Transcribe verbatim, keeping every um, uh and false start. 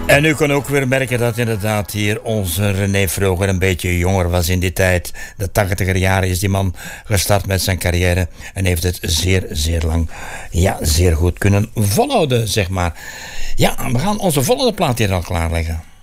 En u kan ook weer merken dat inderdaad hier onze René Vroger een beetje jonger was in die tijd. De tachtiger jaren is die man gestart met zijn carrière en heeft het zeer, zeer lang, ja, zeer goed kunnen volhouden, zeg maar. Ja, we gaan onze volgende plaat hier al klaarleggen.